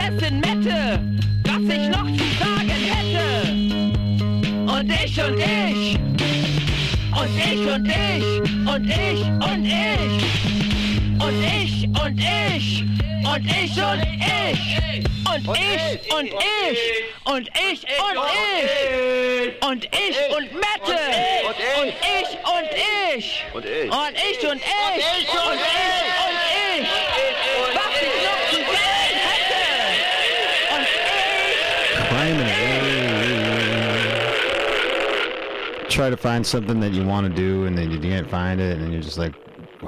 alles in Mette, was ich noch zu sagen hätte. Und ich und ich. Und ich und ich. Und ich und ich. Und ich und ich. Und ich und ich. Und ich und ich. Und ich und ich. Und ich und Mette. Und ich und ich. Und ich und ich. Und ich und ich. Was ich noch zu sagen hätte. Und ich. Climbing it. Try to find something that you want to do, and then you can't find it, and then you're just like,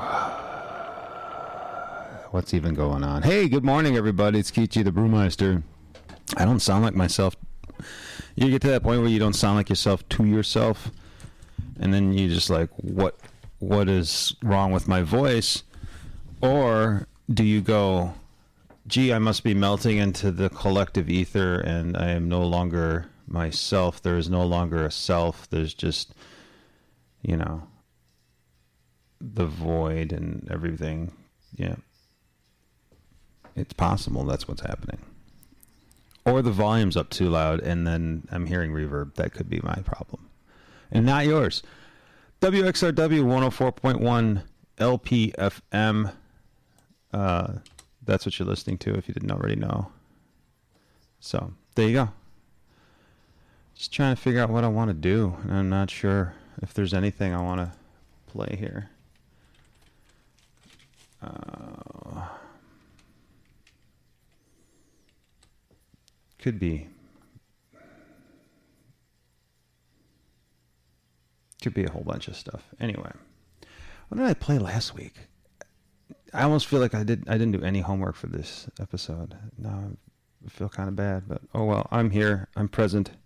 what's even going on? Hey, good morning, everybody. It's Kichi the Brewmeister. I don't sound like myself. You get to that point where you don't sound like yourself to yourself, and then you just like, what is wrong with my voice? Or do you go, gee, I must be melting into the collective ether, and I am no longer myself. There is no longer a self. There's just, you know, the void and everything. Yeah. It's possible that's what's happening. Or the volume's up too loud and then I'm hearing reverb. That could be my problem. And not yours. WXRW 104.1 LPFM. That's what you're listening to if you didn't already know. So, there you go. Just trying to figure out what I want to do. And I'm not sure if there's anything I want to play here. Could be a whole bunch of stuff. Anyway, what did I play last week? I almost feel like I didn't do any homework for this episode. Now I feel kind of bad, but oh well. I'm here. I'm present.